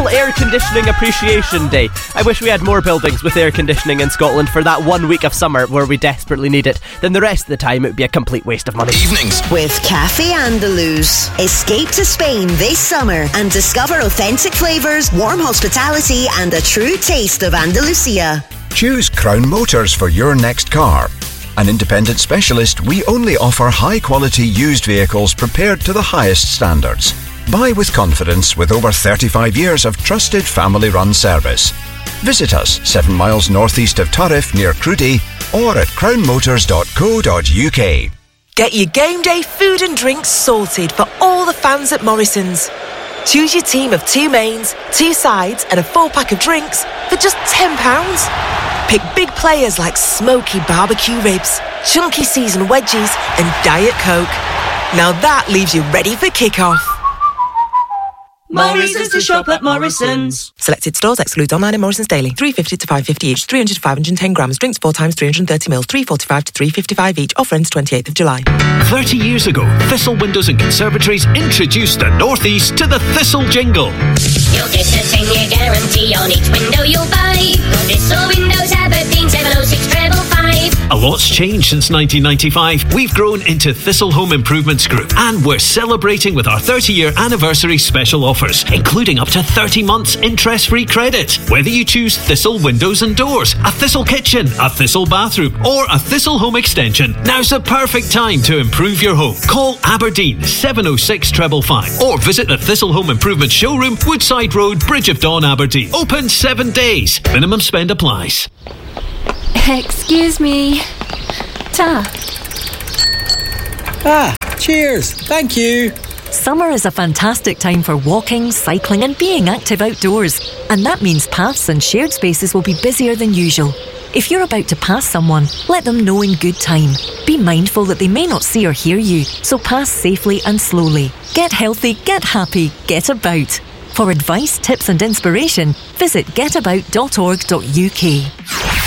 National Air Conditioning Appreciation Day. I wish we had more buildings with air conditioning in Scotland for that 1 week of summer where we desperately need it. Then the rest of the time it would be a complete waste of money. Evenings with Café Andaluz. Escape to Spain this summer and discover authentic flavours, warm hospitality and a true taste of Andalusia. Choose Crown Motors for your next car. An independent specialist, we only offer high-quality used vehicles prepared to the highest standards. Buy with confidence with over 35 years of trusted family-run service. Visit us 7 miles northeast of Turriff near Cruddy or at crownmotors.co.uk. Get your game day food and drinks sorted for all the fans at Morrison's. Choose your team of 2 mains, 2 sides and a 4-pack of drinks for just £10. Pick big players like smoky barbecue ribs, chunky seasoned wedges and Diet Coke. Now that leaves you ready for kick-off. Morrison's to shop at Morrison's. Selected stores excludes online and Morrison's daily. 350 to 550 each, 300 to 510 grams. Drinks 4 times 330 ml, 345 to 355 each. Offer ends 28th of July. 30 years ago, Thistle Windows and Conservatories introduced the North East to the Thistle Jingle. You'll get a 10-year guarantee on each window you'll buy. Go Thistle Windows, Aberdeen 706 555. A lot's changed since 1995. We've grown into Thistle Home Improvements Group, and we're celebrating with our 30-year anniversary special offers, including up to 30 months interest-free credit. Whether you choose Thistle Windows and Doors, a Thistle Kitchen, a Thistle Bathroom, or a Thistle Home Extension, now's the perfect time to improve your home. Call Aberdeen 706 555 or visit the Thistle Home Improvement Showroom, Woodside Road, Bridge of Dawn, Aberdeen. Open 7 days. Minimum spend applies. Excuse me. Ta. Cheers. Thank you. Summer is a fantastic time for walking, cycling and being active outdoors. And that means paths and shared spaces will be busier than usual. If you're about to pass someone, let them know in good time. Be mindful that they may not see or hear you, so pass safely and slowly. Get healthy, get happy, get about. For advice, tips and inspiration, visit getabout.org.uk.